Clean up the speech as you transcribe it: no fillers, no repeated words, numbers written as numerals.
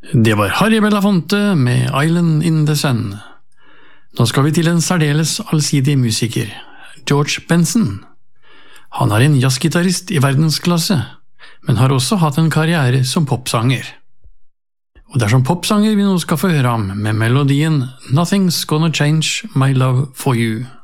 Det var Harry Belafonte med Island in the Sun. Nå skal vi til en særdeles allsidig musiker, George Benson. Han er en jazzgitarrist i verdensklasse, men har også hatt en karriere som popsanger. Og det er som popsanger vi nå skal få høre ham med melodien Nothing's Gonna Change My Love for You.